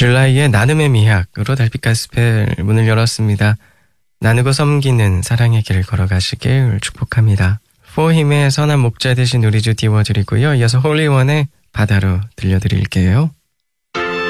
줄라이의 나눔의 미학으로 달빛 가스펠 문을 열었습니다. 나누고 섬기는 사랑의 길을 걸어가시길 축복합니다. 포힘의 선한 목자 되신 우리 주 띄워드리고요. 이어서 홀리원의 바다로 들려드릴게요.